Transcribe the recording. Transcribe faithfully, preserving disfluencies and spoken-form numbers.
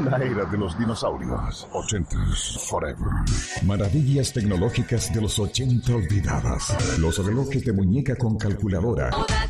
La era de los dinosaurios. Ochentas forever. Maravillas tecnológicas de los ochenta olvidadas. Los relojes de muñeca con calculadora.